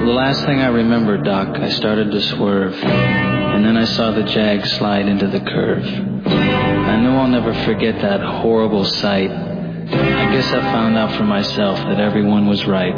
the last thing I remember, Doc, I started to swerve, and then I saw the Jag slide into the curve. I know I'll never forget that horrible sight. I guess I found out for myself that everyone was right.